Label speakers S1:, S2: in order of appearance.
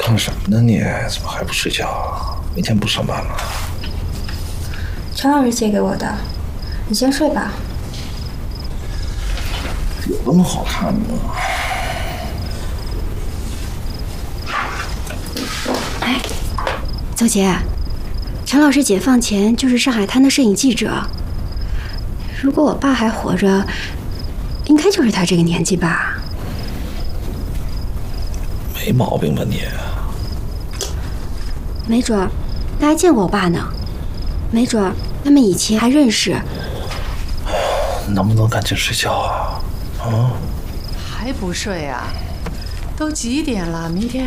S1: 看什么呢你？怎么还不睡觉？明天不上班了？
S2: 陈老师借给我的，你先睡吧。
S1: 有那么好看吗？
S3: 哎，邹姐，陈老师解放前就是上海滩的摄影记者。如果我爸还活着，应该就是他这个年纪吧？
S1: 没毛病吧你？
S3: 没准儿他还见过我爸呢，没准儿他们以前还认识。
S1: 能不能赶紧睡觉啊？啊？
S4: 还不睡啊？都几点了？明天